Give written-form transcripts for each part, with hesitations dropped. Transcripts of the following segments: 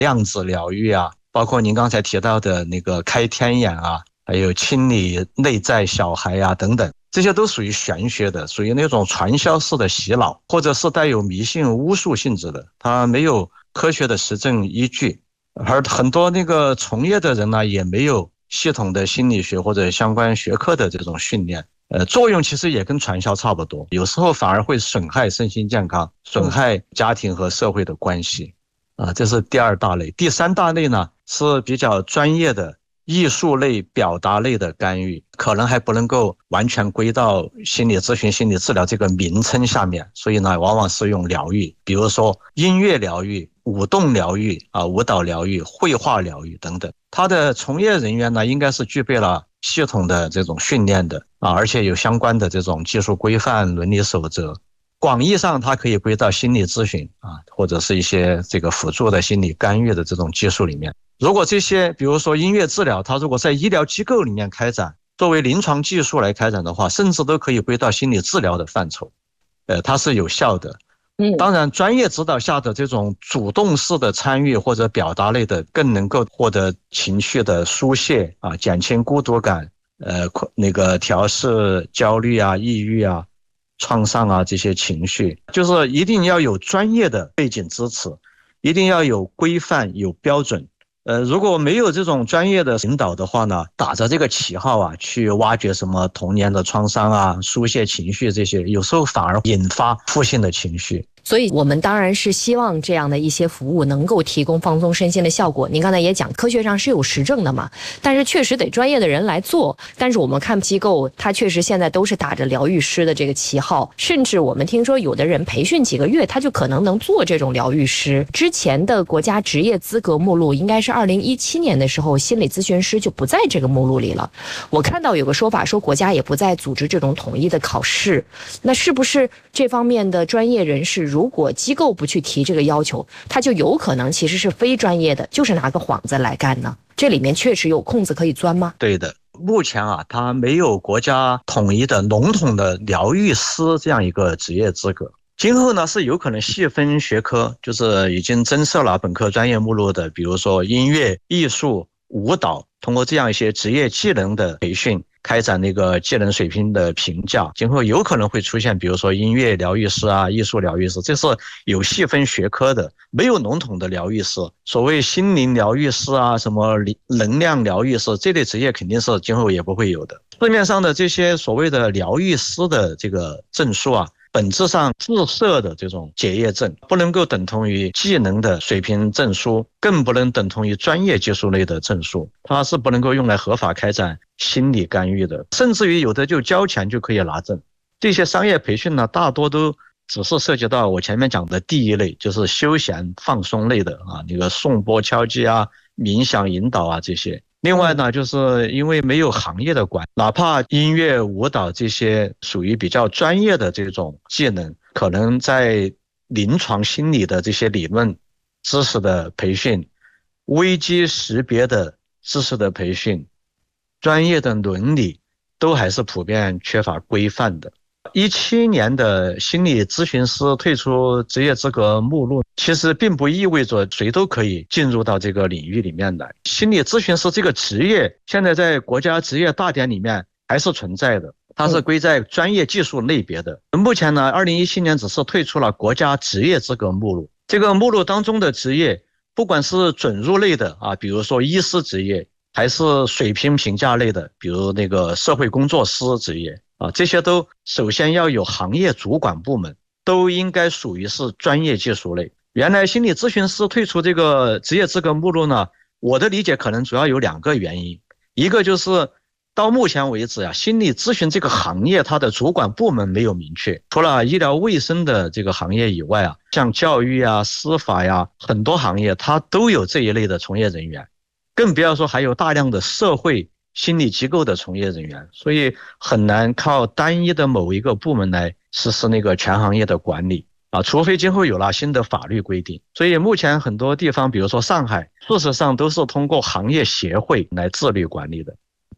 量子疗愈啊，包括您刚才提到的那个开天眼啊，还有清理内在小孩啊等等，这些都属于玄学的，属于那种传销式的洗脑，或者是带有迷信巫术性质的，它没有科学的实证依据。而很多那个从业的人呢，也没有系统的心理学或者相关学科的这种训练，作用其实也跟传销差不多，有时候反而会损害身心健康，损害家庭和社会的关系。这是第二大类。第三大类呢，是比较专业的艺术类、表达类的干预，可能还不能够完全归到心理咨询、心理治疗这个名称下面，所以呢，往往是用疗愈，比如说音乐疗愈、舞动疗愈舞蹈疗愈、绘画疗愈等等。他的从业人员呢，应该是具备了系统的这种训练的而且有相关的这种技术规范、伦理守则。广义上，它可以归到心理咨询或者是一些这个辅助的心理干预的这种技术里面。如果这些，比如说音乐治疗，它如果在医疗机构里面开展，作为临床技术来开展的话，甚至都可以归到心理治疗的范畴，它是有效的。当然，专业指导下的这种主动式的参与或者表达类的，更能够获得情绪的疏泄减轻孤独感，那个调试焦虑抑郁创伤这些情绪，就是一定要有专业的背景支持，一定要有规范、有标准。如果没有这种专业的引导的话呢，打着这个旗号去挖掘什么童年的创伤疏泄情绪这些，有时候反而引发负性的情绪。 所以我们当然是希望这样的一些服务能够提供放松身心的效果。您刚才也讲，科学上是有实证的嘛，但是确实得专业的人来做。但是我们看机构，它确实现在都是打着疗愈师的这个旗号，甚至我们听说有的人培训几个月，他就可能能做这种疗愈师。之前的国家职业资格目录应该是2017年的时候，心理咨询师就不在这个目录里了。我看到有个说法说，国家也不再组织这种统一的考试。那是不是这方面的专业人士，如果机构不去提这个要求，他就有可能其实是非专业的，就是拿个幌子来干呢？这里面确实有空子可以钻吗？ 对的，目前它没有国家统一的笼统的疗愈师这样一个职业资格。今后呢，是有可能细分学科，就是已经增设了本科专业目录的，比如说音乐、艺术、舞蹈，通过这样一些职业技能的培训，开展那个技能水平的评价，今后有可能会出现比如说音乐疗愈师艺术疗愈师，这是有细分学科的，没有笼统的疗愈师。所谓心灵疗愈师什么能量疗愈师，这类职业肯定是今后也不会有的。市面上的这些所谓的疗愈师的这个证书本质上自设的这种结业证，不能够等同于技能的水平证书，更不能等同于专业技术类的证书，它是不能够用来合法开展心理干预的，甚至于有的就交钱就可以拿证。这些商业培训呢，大多都只是涉及到我前面讲的第一类，就是休闲放松类的那个颂钵敲击冥想引导这些。另外呢，就是因为没有行业的管，哪怕音乐、舞蹈这些属于比较专业的这种技能，可能在临床心理的这些理论知识的培训、危机识别的知识的培训、专业的伦理，都还是普遍缺乏规范的。17年的心理咨询师退出职业资格目录，其实并不意味着谁都可以进入到这个领域里面来。心理咨询师这个职业，现在在国家职业大典里面还是存在的，它是归在专业技术类别的。目前呢，2017年只是退出了国家职业资格目录。这个目录当中的职业，不管是准入类的比如说医师职业，还是水平评价类的，比如那个社会工作师职业这些都首先要有行业主管部门，都应该属于是专业技术类。原来心理咨询师退出这个职业资格目录呢，我的理解可能主要有2个原因。一个就是到目前为止心理咨询这个行业它的主管部门没有明确，除了医疗卫生的这个行业以外像教育司法很多行业它都有这一类的从业人员，更不要说还有大量的社会心理机构的从业人员，所以很难靠单一的某一个部门来实施那个全行业的管理除非今后有了新的法律规定。所以目前很多地方，比如说上海，事实上都是通过行业协会来自律管理的。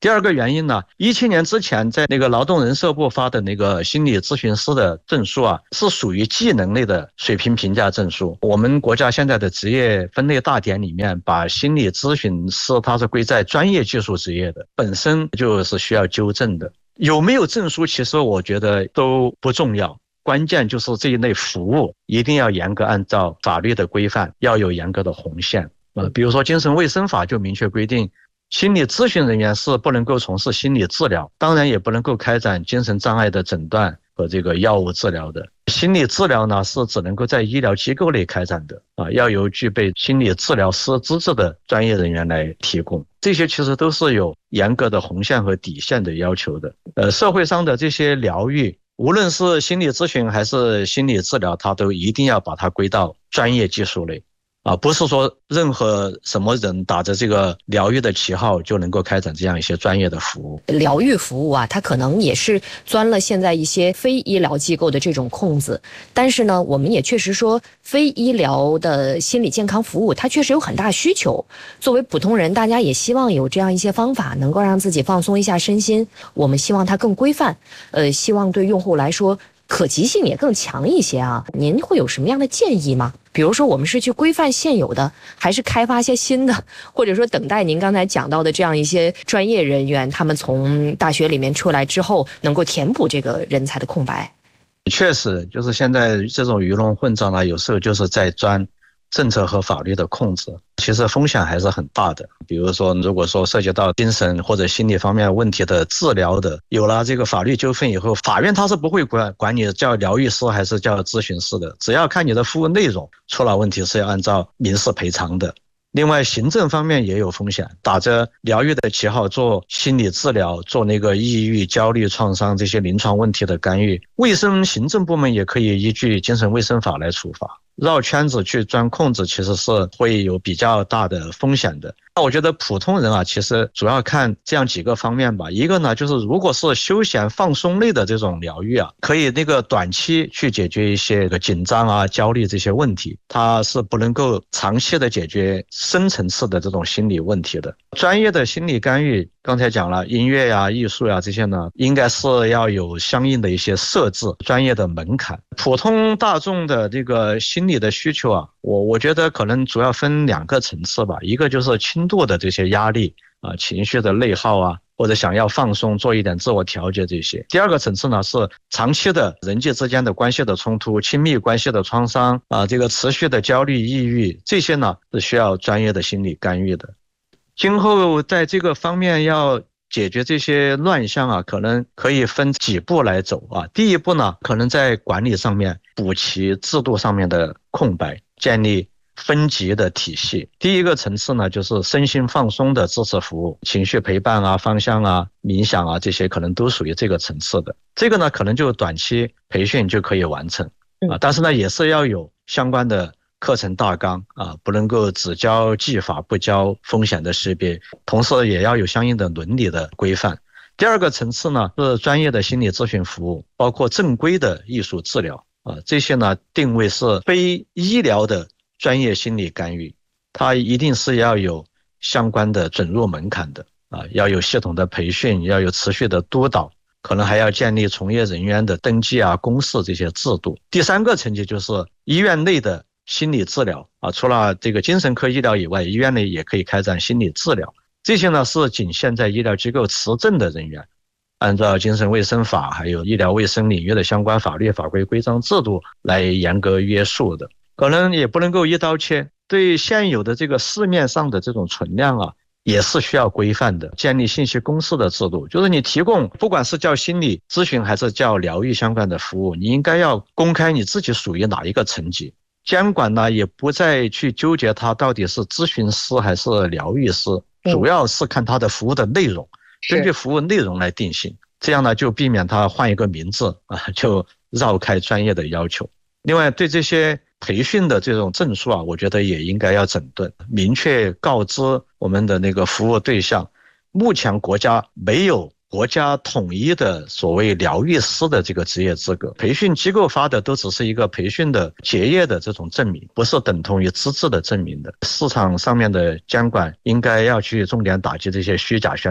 第二个原因呢，17年之前在那个劳动人社部发的那个心理咨询师的证书啊，是属于技能类的水平评价证书。我们国家现在的职业分类大典里面，把心理咨询师它是归在专业技术职业的，本身就是需要纠正的。有没有证书，其实我觉得都不重要。关键就是这一类服务一定要严格按照法律的规范，要有严格的红线。比如说精神卫生法就明确规定，心理咨询人员是不能够从事心理治疗，当然也不能够开展精神障碍的诊断和这个药物治疗的。心理治疗呢是只能够在医疗机构内开展的要由具备心理治疗师资质的专业人员来提供。这些其实都是有严格的红线和底线的要求的。社会上的这些疗愈，无论是心理咨询还是心理治疗，它都一定要把它归到专业技术类。不是说任何什么人打着这个疗愈的旗号就能够开展这样一些专业的服务。 疗愈服务啊，它可能也是钻了现在一些非医疗机构的这种空子。但是呢，我们也确实说，非医疗的心理健康服务，它确实有很大需求。作为普通人，大家也希望有这样一些方法，能够让自己放松一下身心。我们希望它更规范，希望对用户来说可及性也更强一些啊。您会有什么样的建议吗？比如说我们是去规范现有的，还是开发一些新的，或者说等待您刚才讲到的这样一些专业人员，他们从大学里面出来之后能够填补这个人才的空白。 确实就是现在这种鱼龙混杂呢，有时候就是在钻政策和法律的控制，其实风险还是很大的。比如说如果说涉及到精神或者心理方面问题的治疗的，有了这个法律纠纷以后，法院他是不会管你叫疗愈师还是叫咨询师的，只要看你的服务内容出了问题是要按照民事赔偿的。另外行政方面也有风险，打着疗愈的旗号做心理治疗，做那个抑郁、焦虑、创伤这些临床问题的干预，卫生行政部门也可以依据精神卫生法来处罚。绕圈子去钻空子其实是会有比较大的风险的。那我觉得普通人啊，其实主要看这样几个方面吧。一个呢，就是如果是休闲放松类的这种疗愈啊，可以那个短期去解决一些紧张啊、焦虑这些问题，它是不能够长期的解决深层次的这种心理问题的。专业的心理干预，刚才讲了音乐呀、艺术呀这些呢，应该是要有相应的一些设置、专业的门槛。普通大众的这个心理的需求啊，我觉得可能主要分2个层次吧。一个就是轻度的这些压力啊、情绪的内耗啊，或者想要放松、做一点自我调节这些。第2个层次呢是长期的人际之间的关系的冲突、亲密关系的创伤啊，这个持续的焦虑、抑郁，这些呢是需要专业的心理干预的。今后在这个方面要解决这些乱象啊，可能可以分几步来走啊。第一步呢，可能在管理上面补齐制度上面的空白，建立分级的体系。第一个层次呢，就是身心放松的支持服务，情绪陪伴啊、方向啊、冥想啊，这些可能都属于这个层次的。这个呢，可能就短期培训就可以完成啊，但是呢，也是要有相关的课程大纲啊，不能够只教技法不教风险的识别，同时也要有相应的伦理的规范。第2个层次呢，是专业的心理咨询服务，包括正规的艺术治疗啊，这些呢定位是非医疗的专业心理干预，它一定是要有相关的准入门槛的啊，要有系统的培训，要有持续的督导，可能还要建立从业人员的登记啊、公示这些制度。第3个层级就是医院内的心理治疗啊，除了这个精神科医疗以外，医院内也可以开展心理治疗。这些呢是仅限在医疗机构持证的人员，按照精神卫生法还有医疗卫生领域的相关法律法规规章制度来严格约束的。可能也不能够一刀切，对现有的这个市面上的这种存量啊，也是需要规范的，建立信息公示的制度。就是你提供不管是叫心理咨询还是叫疗愈相关的服务，你应该要公开你自己属于哪一个层级。监管呢也不再去纠结它到底是咨询师还是疗愈师，主要是看它的服务的内容，根据服务内容来定性，这样呢就避免它换一个名字啊，就绕开专业的要求。另外对这些培训的这种证书啊，我觉得也应该要整顿，明确告知我们的那个服务对象，目前国家没有国家统一的所谓疗愈师的这个职业资格，培训机构发的都只是一个培训的结业的这种证明，不是等同于资质的证明的。市场上面的监管应该要去重点打击这些虚假宣传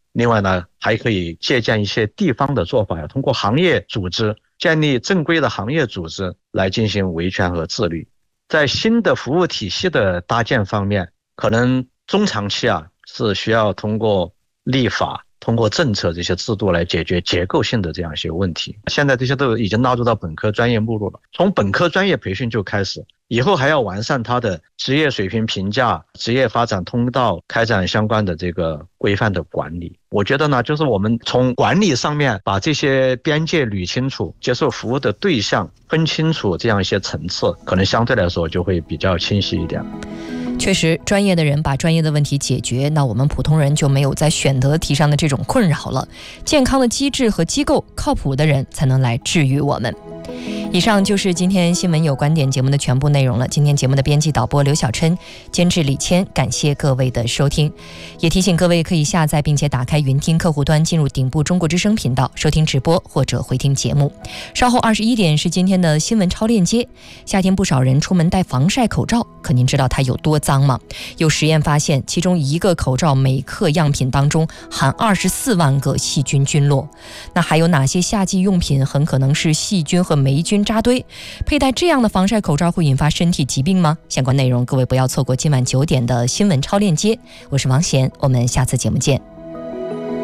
另外呢，还可以借鉴一些地方的做法，通过行业组织建立正规的行业组织来进行维权和自律。在新的服务体系的搭建方面，可能中长期是需要通过立法、通过政策这些制度来解决结构性的这样一些问题。现在这些都已经纳入到本科专业目录了，从本科专业培训就开始，以后还要完善它的职业水平评价、职业发展通道，开展相关的这个规范的管理。我觉得呢，就是我们从管理上面把这些边界捋清楚，接受服务的对象分清楚，这样一些层次，可能相对来说就会比较清晰一点。 确实，专业的人把专业的问题解决，那我们普通人就没有在选择题上的这种困扰了。健康的机制和机构，靠谱的人才能来治愈我们。以上就是今天新闻有观点节目的全部内容了。今天节目的编辑导播刘小琛，监制李谦，感谢各位的收听。也提醒各位可以下载并且打开云听客户端，进入顶部中国之声频道收听直播或者回听节目。稍后21点是今天的新闻超链接。夏天不少人出门戴防晒口罩，可您知道它有多脏吗？有实验发现，其中一个口罩每克样品当中含24万个细菌菌落。那还有哪些夏季用品很可能是细菌和霉菌扎堆？佩戴这样的防晒口罩会引发身体疾病吗？相关内容各位不要错过今晚9点的新闻超链接。我是王贤，我们下次节目见。